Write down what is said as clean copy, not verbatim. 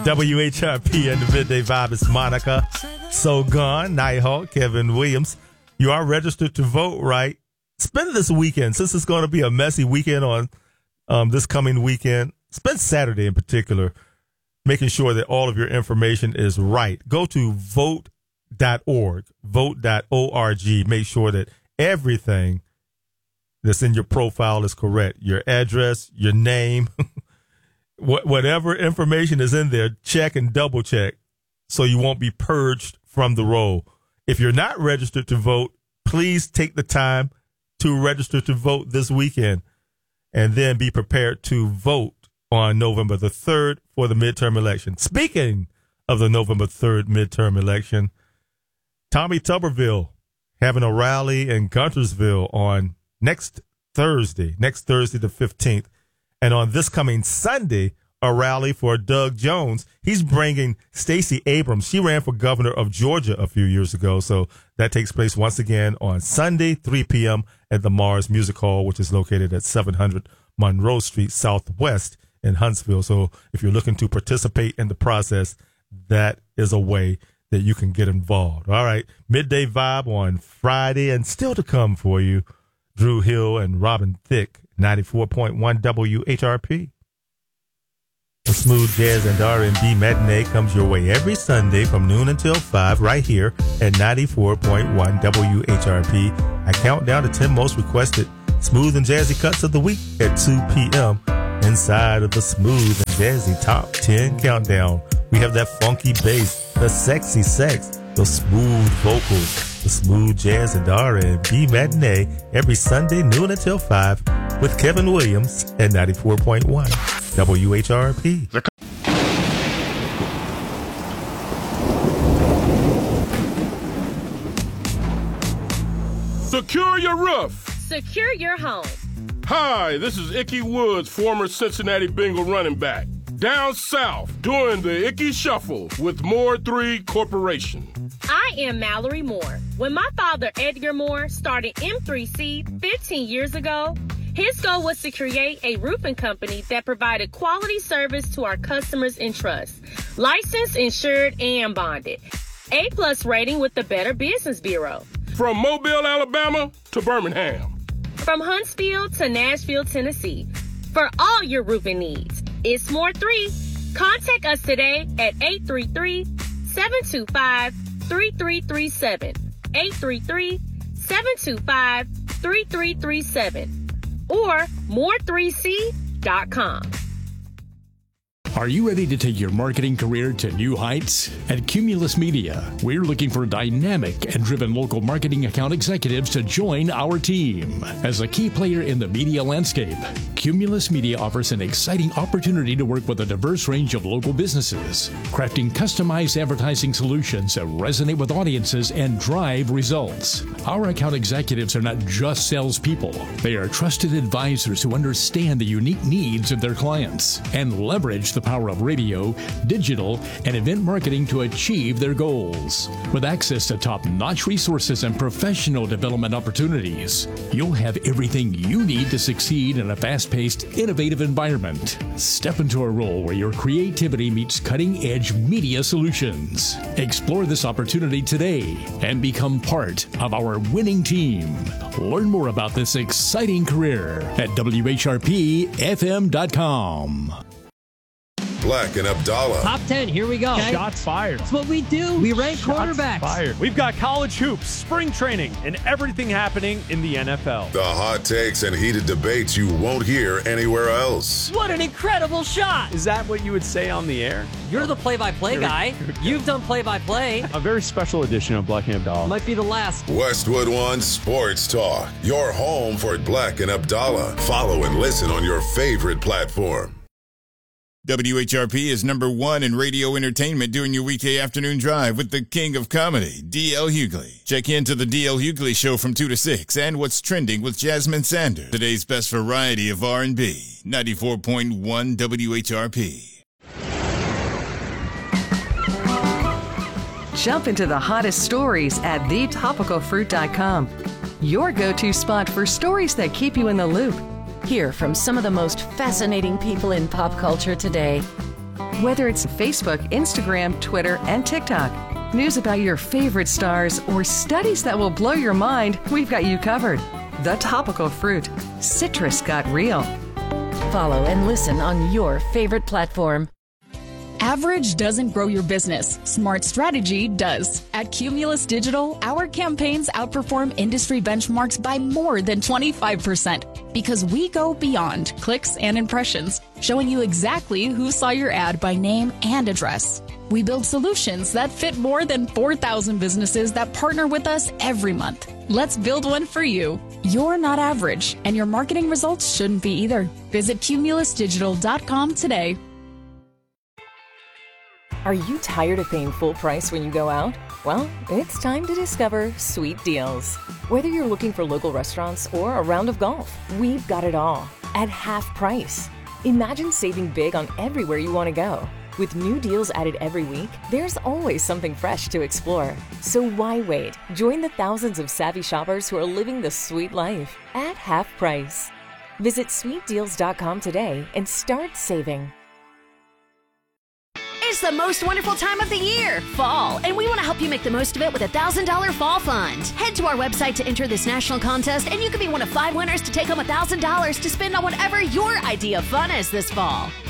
WHRP and the Midday Vibe is Monica Sogan, Nighthawk, Kevin Williams. You are registered to vote, right? Spend this weekend, since it's going to be a messy weekend on this coming weekend. Spend Saturday in particular making sure that all of your information is right. Go to vote.org, vote.org. Make sure that everything that's in your profile is correct. Your address, your name, whatever information is in there, check and double check so you won't be purged from the roll. If you're not registered to vote, please take the time to register to vote this weekend and then be prepared to vote on November the 3rd for the midterm election. Speaking of the November 3rd midterm election, Tommy Tuberville having a rally in Guntersville on next Thursday the 15th. And on this coming Sunday, a rally for Doug Jones. He's bringing Stacey Abrams. She ran for governor of Georgia a few years ago. So that takes place once again on Sunday, 3 p.m. at the Mars Music Hall, which is located at 700 Monroe Street Southwest in Huntsville. So if you're looking to participate in the process, that is a way that you can get involved. All right. Midday Vibe on Friday and still to come for you. Drew Hill and Robin Thicke, 94.1 WHRP. The smooth jazz and R&B matinee comes your way every Sunday from noon until 5 right here at 94.1 WHRP. I count down the 10 most requested smooth and jazzy cuts of the week at 2 p.m. inside of the smooth and jazzy top 10 countdown. We have that funky bass, the sexy sex, the smooth vocals, the smooth jazz and R&B matinee every Sunday noon until 5 with Kevin Williams at 94.1 WHRP. Secure your roof. Secure your home. Hi, this is Ickey Woods, former Cincinnati Bengal running back. Down south, doing the Ickey Shuffle with Moore 3 Corporation. I am Mallory Moore. When my father, Edgar Moore, started M3C 15 years ago, his goal was to create a roofing company that provided quality service to our customers in trust. Licensed, insured, and bonded. A+ rating with the Better Business Bureau. From Mobile, Alabama to Birmingham. From Huntsville to Nashville, Tennessee. For all your roofing needs, it's Moore 3. Contact us today at 833-725-3337. 833-725-3337. Or more3c.com. Are you ready to take your marketing career to new heights? At Cumulus Media, we're looking for dynamic and driven local marketing account executives to join our team. As a key player in the media landscape, Cumulus Media offers an exciting opportunity to work with a diverse range of local businesses, crafting customized advertising solutions that resonate with audiences and drive results. Our account executives are not just salespeople. They are trusted advisors who understand the unique needs of their clients and leverage the power of radio, digital, and event marketing to achieve their goals. With access to top-notch resources and professional development opportunities, you'll have everything you need to succeed in a fast-paced, innovative environment. Step into a role where your creativity meets cutting-edge media solutions. Explore this opportunity today and become part of our winning team. Learn more about this exciting career at WHRPFM.com. Black and Abdallah. Top 10, here we go. Okay. Shots fired. That's what we do. We rank quarterbacks. Fired. We've got college hoops, spring training, and everything happening in the NFL. The hot takes and heated debates you won't hear anywhere else. What an incredible shot. Is that what you would say on the air? You're the play-by-play guy. You've done play-by-play. A very special edition of Black and Abdallah. Might be the last. Westwood One Sports Talk. Your home for Black and Abdallah. Follow and listen on your favorite platform. WHRP is number one in radio entertainment during your weekday afternoon drive with the king of comedy, D.L. Hughley. Check into the D.L. Hughley Show from 2 to 6 and What's Trending with Jasmine Sanders. Today's best variety of R&B, 94.1 WHRP. Jump into the hottest stories at thetopicalfruit.com. Your go-to spot for stories that keep you in the loop. Hear from some of the most fascinating people in pop culture today. Whether it's Facebook, Instagram, Twitter, and TikTok, news about your favorite stars, or studies that will blow your mind, we've got you covered. The Topical Fruit. Citrus got real. Follow and listen on your favorite platform. Average doesn't grow your business. Smart strategy does. At Cumulus Digital, our campaigns outperform industry benchmarks by more than 25% because we go beyond clicks and impressions, showing you exactly who saw your ad by name and address. We build solutions that fit more than 4,000 businesses that partner with us every month. Let's build one for you. You're not average, and your marketing results shouldn't be either. Visit cumulusdigital.com today. Are you tired of paying full price when you go out? Well, it's time to discover Sweet Deals. Whether you're looking for local restaurants or a round of golf, we've got it all at half price. Imagine saving big on everywhere you want to go. With new deals added every week, there's always something fresh to explore. So why wait? Join the thousands of savvy shoppers who are living the sweet life at half price. Visit sweetdeals.com today and start saving. It's the most wonderful time of the year, fall, and we want to help you make the most of it with a $1,000 fall fund. Head to our website to enter this national contest, and you could be one of 5 winners to take home $1,000 to spend on whatever your idea of fun is this fall.